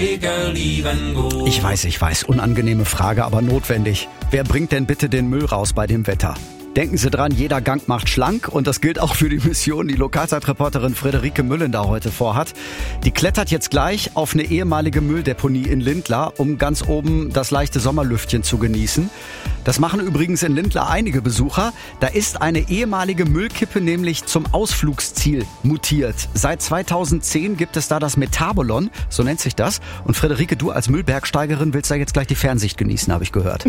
Ich weiß, unangenehme Frage, aber notwendig. Wer bringt denn bitte den Müll raus bei dem Wetter? Denken Sie dran, jeder Gang macht schlank und das gilt auch für die Mission, die Lokalzeitreporterin Friederike Müllen da heute vorhat. Die klettert jetzt gleich auf eine ehemalige Mülldeponie in Lindlar, um ganz oben das leichte Sommerlüftchen zu genießen. Das machen übrigens in Lindlar einige Besucher. Da ist eine ehemalige Müllkippe nämlich zum Ausflugsziel mutiert. Seit 2010 gibt es da das Metabolon, so nennt sich das. Und Friederike, du als Müllbergsteigerin willst da jetzt gleich die Fernsicht genießen, habe ich gehört.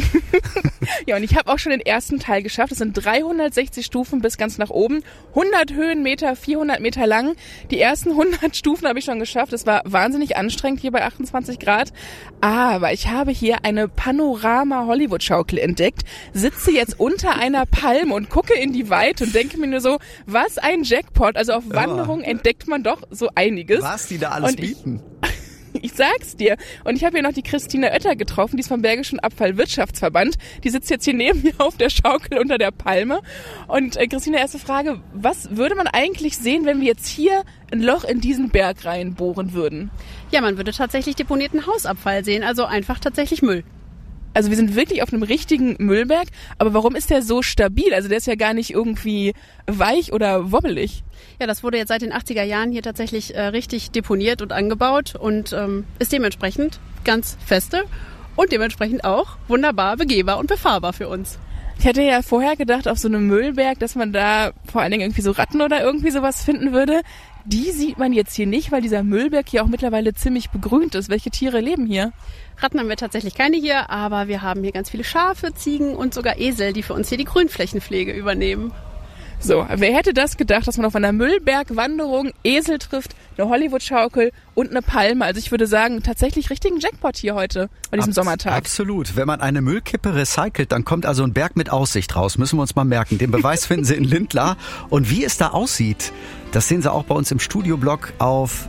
Ja, und ich habe auch schon den ersten Teil geschafft. Es sind 360 Stufen bis ganz nach oben, 100 Höhenmeter, 400 Meter lang. Die ersten 100 Stufen habe ich schon geschafft. Es war wahnsinnig anstrengend hier bei 28 Grad. Aber ich habe hier eine Panorama-Hollywood-Schaukel entdeckt, sitze jetzt unter einer Palme und gucke in die Weite und denke mir nur so, was ein Jackpot. Also auf Wanderung entdeckt man doch so einiges. Was die da alles bieten. Ich sag's dir. Und ich habe hier noch die Christina Oetter getroffen, die ist vom Bergischen Abfallwirtschaftsverband. Die sitzt jetzt hier neben mir auf der Schaukel unter der Palme. Und Christina, erste Frage, was würde man eigentlich sehen, wenn wir jetzt hier ein Loch in diesen Berg reinbohren würden? Ja, man würde tatsächlich deponierten Hausabfall sehen, also einfach tatsächlich Müll. Also wir sind wirklich auf einem richtigen Müllberg, aber warum ist der so stabil? Also der ist ja gar nicht irgendwie weich oder wobbelig. Ja, das wurde jetzt seit den 80er Jahren hier tatsächlich richtig deponiert und angebaut und ist dementsprechend ganz feste und dementsprechend auch wunderbar begehbar und befahrbar für uns. Ich hätte ja vorher gedacht, auf so einem Müllberg, dass man da vor allen Dingen irgendwie so Ratten oder irgendwie sowas finden würde. Die sieht man jetzt hier nicht, weil dieser Müllberg hier auch mittlerweile ziemlich begrünt ist. Welche Tiere leben hier? Ratten haben wir tatsächlich keine hier, aber wir haben hier ganz viele Schafe, Ziegen und sogar Esel, die für uns hier die Grünflächenpflege übernehmen. So, wer hätte das gedacht, dass man auf einer Müllbergwanderung Esel trifft, eine Hollywood-Schaukel und eine Palme? Also ich würde sagen, tatsächlich richtigen Jackpot hier heute bei diesem Sommertag. Absolut. Wenn man eine Müllkippe recycelt, dann kommt also ein Berg mit Aussicht raus. Müssen wir uns mal merken. Den Beweis finden Sie in Lindlar. Und wie es da aussieht, das sehen Sie auch bei uns im Studioblog auf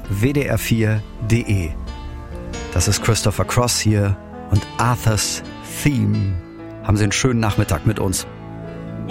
wdr4.de. Das ist Christopher Cross hier und Arthur's Theme. Haben Sie einen schönen Nachmittag mit uns.